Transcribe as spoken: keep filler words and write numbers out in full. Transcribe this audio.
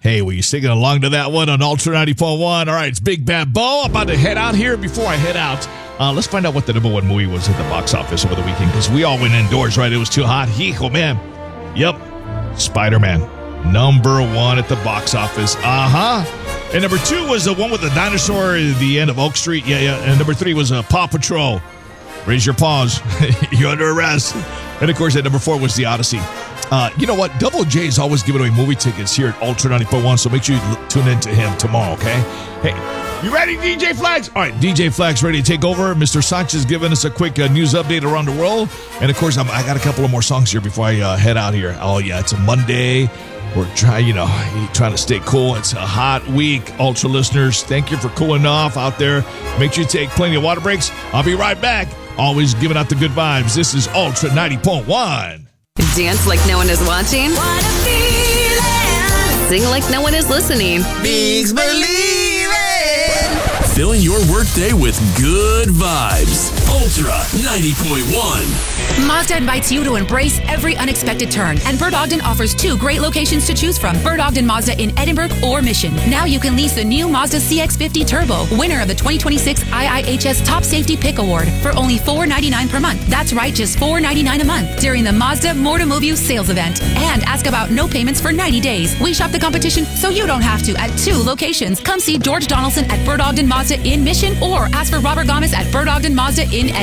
Hey, were you singing along to that one on Ultra ninety point one? All right, it's Big Bad Bo. I'm about to head out here. Before I head out, uh, let's find out what the number one movie was at the box office over the weekend, because we all went indoors, right? It was too hot. Hijo, man. Yep. Spider-Man. Number one at the box office. Uh-huh. And number two was the one with the dinosaur at the end of Oak Street. Yeah, yeah. And number three was uh, Paw Patrol. Raise your paws. You're under arrest. And, of course, at number four was The Odyssey. Uh, you know what? Double J is always giving away movie tickets here at Ultra ninety point one, so make sure you l- tune in to him tomorrow, okay? Hey, you ready, D J Flags? All right, D J Flags ready to take over. Mister Sanchez giving us a quick uh, news update around the world. And, of course, I'm, I got a couple of more songs here before I uh, head out here. Oh, yeah, it's a Monday. We're trying, you know, trying to stay cool. It's a hot week, Ultra listeners. Thank you for cooling off out there. Make sure you take plenty of water breaks. I'll be right back. Always giving out the good vibes. This is Ultra ninety point one. Dance like no one is watching. What a feeling. Sing like no one is listening. Bigs believe it. Filling your workday with good vibes. Ultra ninety point one. Mazda invites you to embrace every unexpected turn, and Bert Ogden offers two great locations to choose from. Bert Ogden Mazda in Edinburgh or Mission. Now you can lease the new Mazda C X fifty Turbo, winner of the twenty twenty-six I I H S Top Safety Pick Award, for only four dollars and ninety-nine cents per month. That's right, just four dollars and ninety-nine cents a month during the Mazda More to Move You sales event. And ask about no payments for ninety days. We shop the competition so you don't have to at two locations. Come see George Donaldson at Bert Ogden Mazda in Mission, or ask for Robert Gomez at Bert Ogden Mazda in Edinburgh.